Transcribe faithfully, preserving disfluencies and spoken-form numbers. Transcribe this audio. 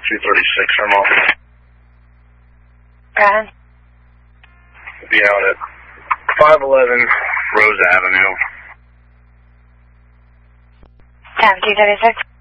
two thirty-six or more. Go ahead. Be out at five eleven Rose Avenue. Time two thirty-six.